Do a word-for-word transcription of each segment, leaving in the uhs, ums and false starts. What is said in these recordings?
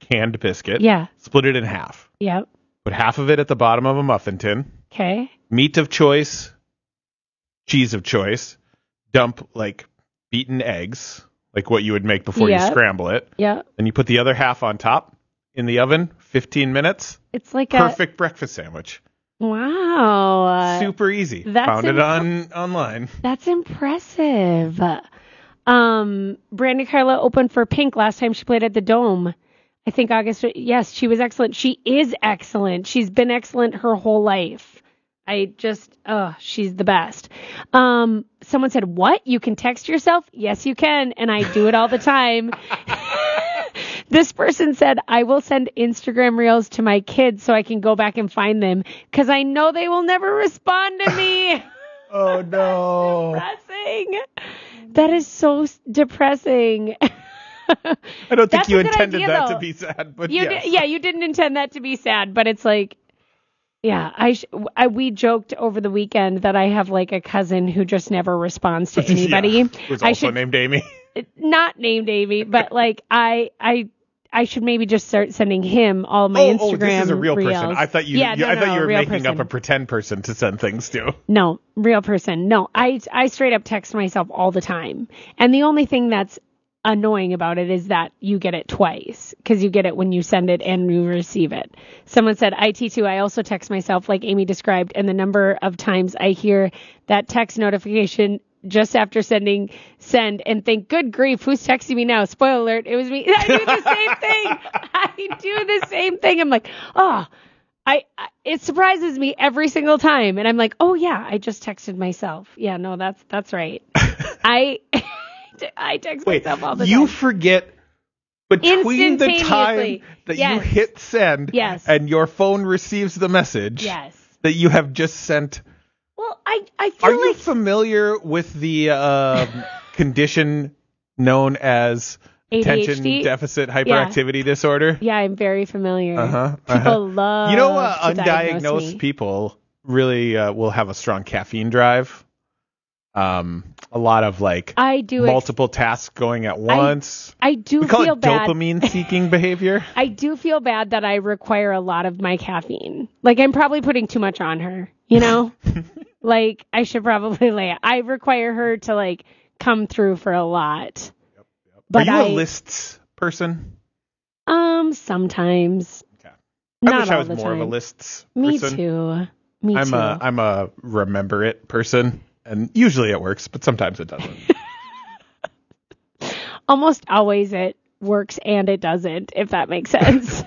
canned biscuit. Yeah. Split it in half. Yep. Put half of it at the bottom of a muffin tin. Okay. Meat of choice, cheese of choice. Dump, like, beaten eggs, like what you would make before Yep. you scramble it. Yeah. Then you put the other half on top in the oven, fifteen minutes. It's like Perfect a... breakfast sandwich. Wow. Super easy. That's Found imp- it on online. That's impressive. Um, Brandi Carla opened for Pink last time she played at the Dome. I think August. Yes, she was excellent. She is excellent. She's been excellent her whole life. I just, oh, she's the best. Um, someone said, what? You can text yourself? Yes, you can. And I do it all the time. This person said, I will send Instagram reels to my kids so I can go back and find them because I know they will never respond to me. Oh, no. That's depressing. That is so depressing. I don't think That's you a good intended idea, that though. to be sad, but You yes. di- yeah, you didn't intend that to be sad, but it's like, yeah, I, sh- I we joked over the weekend that I have like a cousin who just never responds to anybody. Yeah, who's also I should, named Amy. Not named Amy, but like I I I should maybe just start sending him all my oh, Instagram oh, this is a real reels. person. I thought you, yeah, you no, I no, thought no, you were real making person. up a pretend person to send things to. No, real person. No, I I straight up text myself all the time. And the only thing that's annoying about it is that you get it twice because you get it when you send it and you receive it. Someone said, I T too, I also text myself like Amy described, and the number of times I hear that text notification just after sending send and think, good grief, who's texting me now? Spoiler alert, it was me. I do the same thing. I do the same thing. I'm like, oh, I, I it surprises me every single time. And I'm like, oh yeah, I just texted myself. Yeah, no, that's that's right. I I text Wait, myself all the you time. forget between the time Instantaneously. that Yes. you hit send Yes. and your phone receives the message Yes. that you have just sent. Well, I, I feel Are you like familiar with the uh, condition known as A D H D? attention deficit hyperactivity disorder? Yeah, I'm very familiar. Uh-huh, People uh-huh. love You know, uh, to diagnose undiagnosed me. people really uh, will have a strong caffeine drive. Um, a lot of like I do ex- multiple tasks going at once. I do we call feel it bad. dopamine-seeking behavior. I do feel bad that I require a lot of my caffeine. Like I'm probably putting too much on her, you know? Like I should probably lay it. I require her to like come through for a lot. Yep, yep. But Are you I, a lists person? Um, sometimes. Okay. I Not wish I all was the more time. of a lists Me person. too. Me I'm too. a I'm a remember it person, and usually it works, but sometimes it doesn't. Almost always it works and it doesn't, if that makes sense.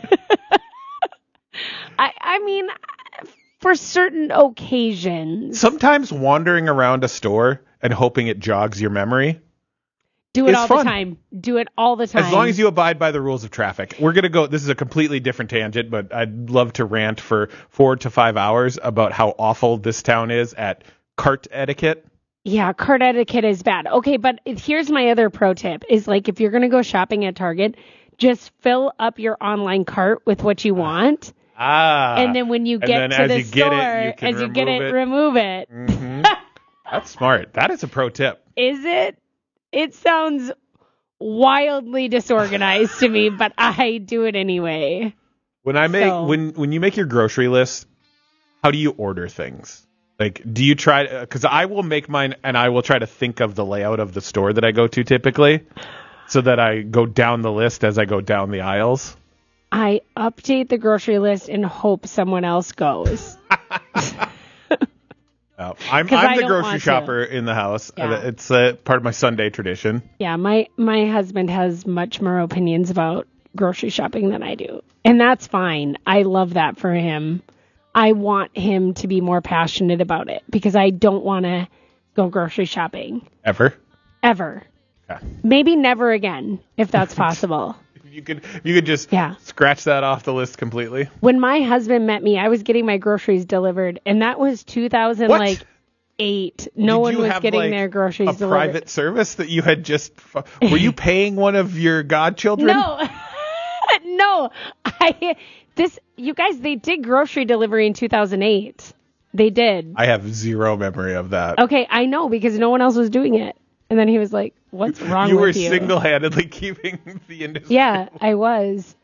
I I mean, for certain occasions. Sometimes wandering around a store and hoping it jogs your memory. Do it It's all fun. the time. Do it all the time. As long as you abide by the rules of traffic. We're going to go, this is a completely different tangent, but I'd love to rant for four to five hours about how awful this town is at cart etiquette. Yeah, cart etiquette is bad. Okay, but here's my other pro tip is like if you're going to go shopping at Target, just fill up your online cart with what you want. Ah. And then when you and get then to as the you get store, it, you can as you get it, remove it. remove it. Mhm. That's smart. That is a pro tip. Is it? It sounds wildly disorganized to me, but I do it anyway. When I make So- when when you make your grocery list, how do you order things? Like, do you try? Because I will make mine, and I will try to think of the layout of the store that I go to typically, so that I go down the list as I go down the aisles. I update the grocery list and hope someone else goes. Oh, I'm 'Cause I I'm the don't grocery want to. shopper in the house. Yeah. Uh, It's uh, part of my Sunday tradition. Yeah, my, my husband has much more opinions about grocery shopping than I do. And that's fine. I love that for him. I want him to be more passionate about it because I don't want to go grocery shopping Ever? ever. Okay. Maybe never again, if that's possible. If you could, if you could just Yeah. scratch that off the list completely. When my husband met me, I was getting my groceries delivered, and that was two thousand What? like eight. No Did one you was have, getting like, their groceries a delivered. private service that you had just. Were you paying one of your godchildren? No, no. I this you guys they did grocery delivery in two thousand eight. They did. I have zero memory of that. Okay, I know because no one else was doing it. And then he was like, "What's wrong you were with you?" single-handedly keeping the industry. Yeah, I was.